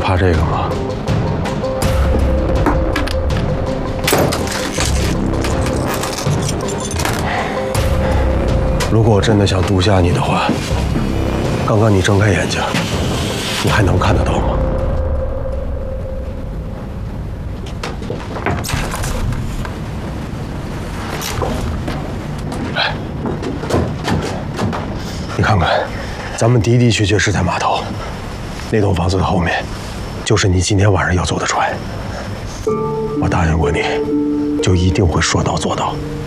怕这个吗？如果我真的想毒下你的话，刚刚你睁开眼睛，你还能看得到吗？来，你看看，咱们的确是在码头，那栋房子的后面，就是你今天晚上要坐的船。我答应过你，就一定会说到做到。